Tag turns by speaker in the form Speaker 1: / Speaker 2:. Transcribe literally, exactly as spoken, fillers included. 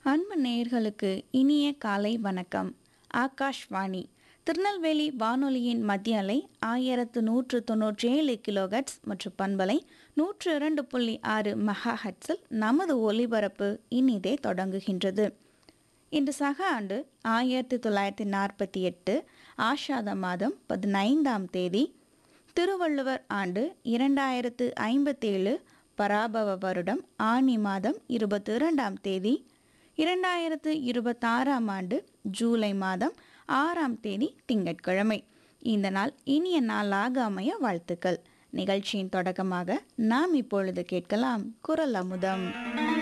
Speaker 1: அன்பு நேயர்களுக்கு இனிய காலை வணக்கம். ஆகாஷ்வாணி திருநெல்வேலி வானொலியின் மத்திய அலை ஆயிரத்து நூற்று தொன்னூற்றி ஏழு கிலோஹெட்ஸ் மற்றும் பண்பலை நூற்று இரண்டு புள்ளி ஆறு மெகா ஹெட்ஸில் நமது ஒலிபரப்பு இனிதே தொடங்குகின்றது. இன்று சக ஆண்டு ஆயிரத்தி தொள்ளாயிரத்தி நாற்பத்தி எட்டு ஆஷாத மாதம் பதினைந்தாம் தேதி, திருவள்ளுவர் ஆண்டு இரண்டாயிரத்து ஐம்பத்தேழு பராபவ வருடம் ஆனி மாதம் இருபத்தி இரண்டாம் தேதி, இரண்டாயிரத்து இருபத்தாறாம் ஆண்டு ஜூலை மாதம் ஆறாம் தேதி திங்கட்கிழமை. இந்த நாள் இனிய நாளாக அமைய வாழ்த்துக்கள். நிகழ்ச்சியின் தொடக்கமாக நாம் இப்பொழுது கேட்கலாம் குரல் அமுதம்.